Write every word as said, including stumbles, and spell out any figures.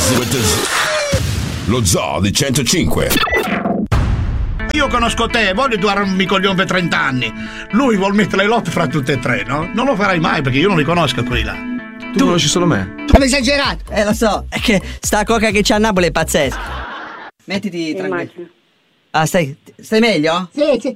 Lo Zoo di centocinque. Io conosco te, voglio tu armi coglione per trenta anni. Lui vuol mettere le lotte fra tutte e tre, no? Non lo farai mai perché io non li conosco quelli là. Tu, tu conosci solo me. Tu hai esagerato. Eh, lo so, è che sta coca che c'è a Napoli è pazzesca. Mettiti tranquillo. Ah, stai, stai meglio? Sì, sì.